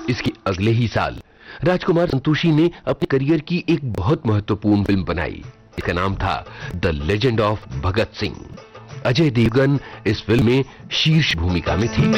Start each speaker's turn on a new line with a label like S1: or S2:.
S1: इसके अगले ही साल राजकुमार संतोषी ने अपने करियर की एक बहुत महत्वपूर्ण फिल्म बनाई। इसका नाम था the legend of Bhagat Singh. Ajay Devgan इस फिल्म में शीर्ष भूमिका में थे।